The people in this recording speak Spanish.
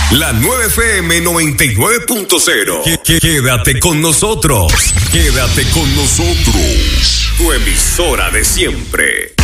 La 9FM 99.0. Quédate con nosotros. Quédate con nosotros. Tu emisora de siempre.